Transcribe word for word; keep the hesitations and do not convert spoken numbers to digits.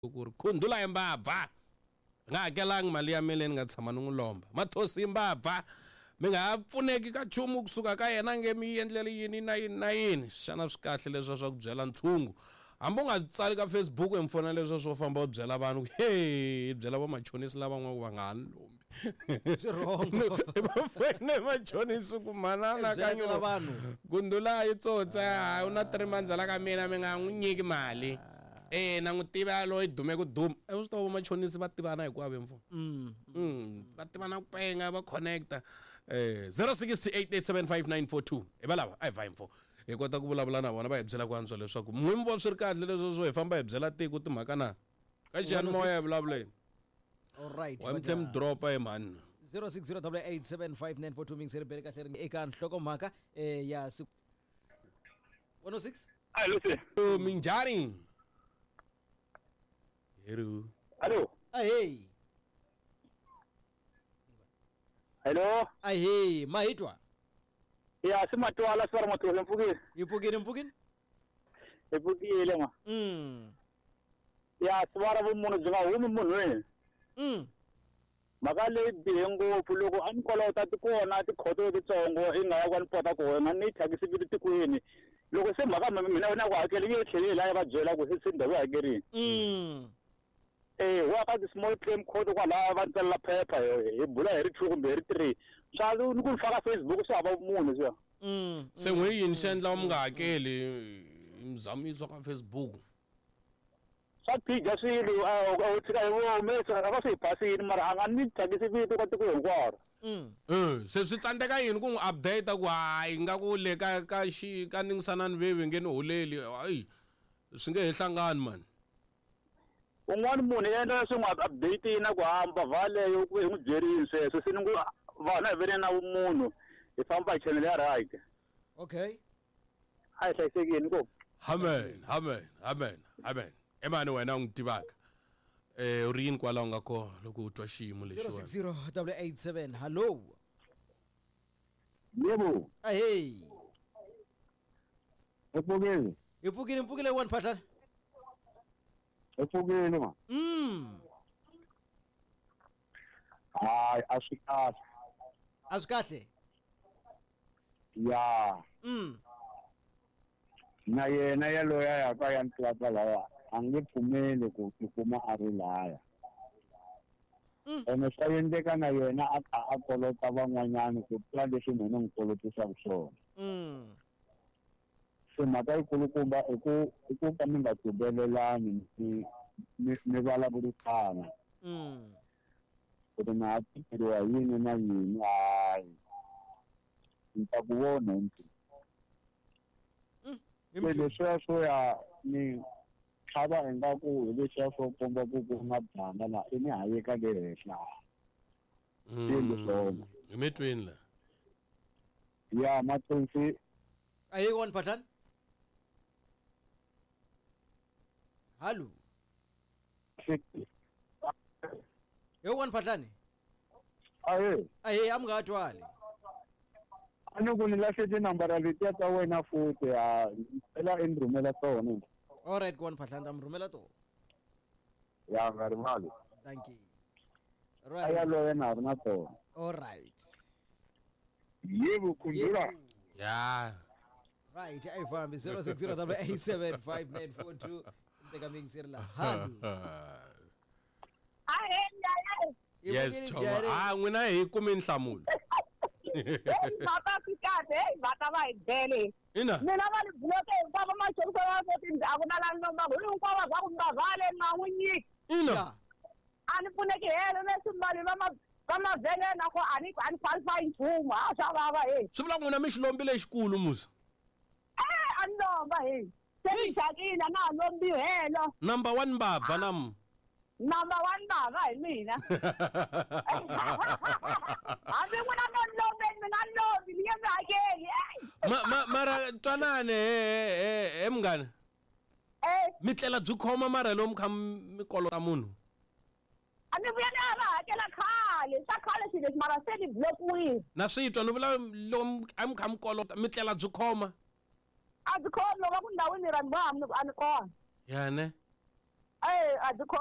ku ri khundula imbabva nga hakelanga mali ya mileni nga tshama ni n'wi lomba mathosi imbabva mi nga pfuneki ka chumu kusuka ka yena nge mi endlele yini na yini na yini xana swi kahle leswi swa ku byela ntshungu hambi u nga tsali ka Facebook emfona leswi swo famba u byela vanhu hey byela va machonisi lava n'wana va nga ha ni lombi swirhongo va fene machonisi ku manana ka nyona vanhu gundula yi tsotsa una three months la ka mina mi nga n'wi nyiki mali eh na n'wi tiva loyi dume ku duma e swi to machonisi va tivana hinkwavo mfo mm mm va tivana ku penga va connecta eh zero six eight eight seven five nine four two e valava ai va info hi kota ku vulavula na vona va hi byela ku antswa leswaku n'wimvo swi ri kahle leswo swo hi famba hi byela tiko timhaka na ka xiyanimoya hi vulavuleni all right wa mi dropa e man zero six zero eight eight seven five nine four two mingiseri bele kahle ri eka nhlokomhaka eh ya one oh six Hello sir. oh minjani Hello. Hello. ah hey Hello. ah hey mahitwa Ya simatwala swara matwala mfukile. ipfukile mpfukile Epukile ma. mm Ya swara vumunhu byi nga humi munhweni. mm Mhaka leyi bihe ngopfu loko a ni kolota ti kona tikhoto titsongo i nga ya kwani pota kona ni thakisi viti tikweni. Loko se mhaka mina na ku hakela yi tlheleli la ya va byela ku se ndhawu hakerini. mm Eh wa ka small claim court kwala va tsala phepha hi bula hi ri two kumbe hi ri three. Swa ni ku faka Facebook swa hava munhu swa. mm se n'wi yini xi endla u mi nga hakeli mizamiso ka Facebook Swa phija swilo a u tshika hi wo humesa a va swi pasini mara a nga ni thakisi vito ka tiko hinkwaro. mm eh se swi tsandzeka yini ku n'wi update ku hayi nga ku le ka ka xi ka ningisanani vevi nge ni holeli hayi swi nge he hlangani man Un'wana munhu endla leswi n'wi update na ku hamba valeyo ku hi n'wi byerini sweswo se ni ngo vana hi vene na vumunhu hi famba hi channel ya right. okay A hi hlayisekini ko. amen amen amen amen emani wena u n'wi tivaka eh u ri yini kwalaho nga ko loko u twa xiyimo zero six lexiwani zero eight eight seven hello Yebo. ah hey Epukile. ipfukile mpfukile one phatlana Epukile ma. mm Hayi a swi kahle. a swi kahle Ya. mm Na yena yaloya ya ka ya ntlata lawa a nge pfumeli ku tikuma a ri laya. Mm. Ene swa endleka na yena a kha a kolota van'wanyana ku tlula leswi mina n'wi kolotisaka swona. mm Se mhaka yi kulukumba i ku i ku ka mi nga tubelelani mi mi vulavurisana mm ku ri na tikeriwa yini na yini hayi ni ta ku vona nti se leswiya swo ya ni tlhava ingaku hi leswiya swo komba ku ku nga banga la i ni hayeka le henhla Mm. swona. hi mi twini la ya matsonsi ah hey one phatlana hallo hey one phatlana aye ah hey amngatwali a ni ku ni lahle tinambara letiya ta wena futhi a phela i ni rhumela tona all right one phatlana ta mrhumela to ya nga ri mali thank you a right yaloye na ha ri na tona all right yebo kundula ya right ayi fambi zero six zero eight seven five nine four two teka mingiseri la hallo yes choma ah n'wina hi kumi nhlamulo Mhaka swi kahle hey mhaka va hi bele ina mina va ni bloke hinkwavo machonisa va vo tindhawu na lani nomba hi hinkwavo va ku nga vale nga n'wi nyiki ina yeah a ni pfuneki helo leswi mali va ma va mavhengele na ko a ni a ni qualify nchumu a swa vava he swi vula n'wina mi xi lombile xikulu musa eh a ni lomba he se ni xakile na ha lombi helo number one mbabva nam number one bava hi mina hambi n'wina no ni lombeni mina ni lombi ni nge mi hakeli Ma- ma- mara twanane he- he he munghana eh mi tlela byi khoma mara lomu kha mi kolota munhu a ni vuya ni ya va hakela khale swa khale swilo leswi mara se ni blokiwile na swi twa ni vula lomu a mi kha mi kolota mi tlela byi khoma a byi khomi loko va ku ndhawini ra ni boha a ni kona yane Eh, a ti